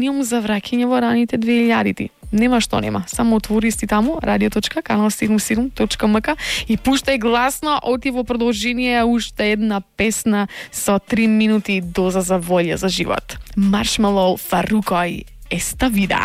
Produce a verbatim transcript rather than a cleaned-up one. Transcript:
минимум за враќање во раните две илјадити. Нема што нема. Само отвори си таму радио точка канал седумдесет и седум точка ем ка и пуштај гласно, оти во продолжение уште една песна со три минути доза за волја за живот. Маршмелоу, Фарруко и Еста Вида.